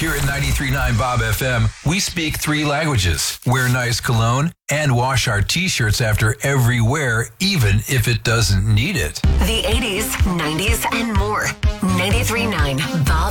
Here at 93.9 Bob FM, we speak 3 languages, wear nice cologne, and wash our T-shirts after every wear, even if it doesn't need it. The 80s, 90s, and more. 93.9 Bob